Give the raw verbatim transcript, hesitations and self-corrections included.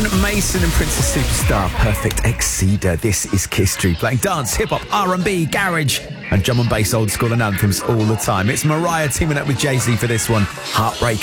Mason and Princess Superstar, Perfect Exceeder. This is Kiss Street, playing dance, hip-hop, R and B, garage, and drum and bass old school and anthems all the time. It's Mariah teaming up with Jay-Z for this one, Heartbreak.